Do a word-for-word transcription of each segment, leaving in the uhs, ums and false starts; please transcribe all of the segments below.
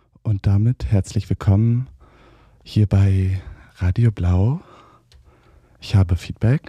Und damit herzlich willkommen hier bei Radio Blau. Ich habe Feedback.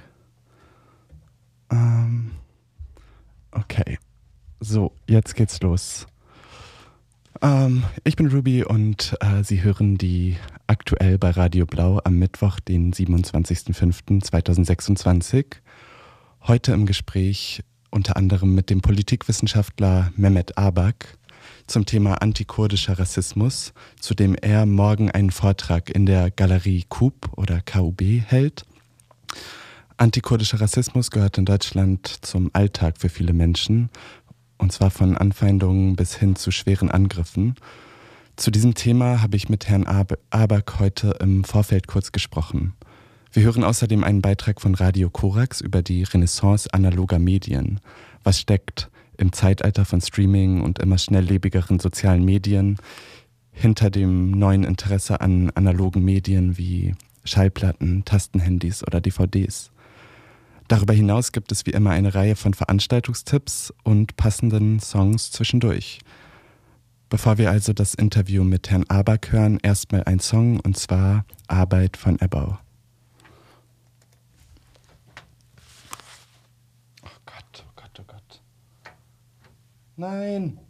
Ähm, okay, so, jetzt geht's los. Ähm, ich bin Ruby und äh, Sie hören die aktuell bei Radio Blau am Mittwoch, den siebenundzwanzigsten fünften zweitausendsechsundzwanzig. Heute im Gespräch unter anderem mit dem Politikwissenschaftler Mehmet Abak zum Thema antikurdischer Rassismus, zu dem er morgen einen Vortrag in der Galerie K U B oder K U B hält. Antikurdischer Rassismus gehört in Deutschland zum Alltag für viele Menschen, und zwar von Anfeindungen bis hin zu schweren Angriffen. Zu diesem Thema habe ich mit Herrn Ab- Abak heute im Vorfeld kurz gesprochen. Wir hören außerdem einen Beitrag von Radio Korax über die Renaissance analoger Medien. Was steckt im Zeitalter von Streaming und immer schnelllebigeren sozialen Medien hinter dem neuen Interesse an analogen Medien wie Schallplatten, Tastenhandys oder D V Ds? Darüber hinaus gibt es wie immer eine Reihe von Veranstaltungstipps und passenden Songs zwischendurch. Bevor wir also das Interview mit Herrn Abak hören, erstmal ein Song, und zwar Arbeit von Ebbau. Oh Gott, oh Gott, oh Gott. Nein!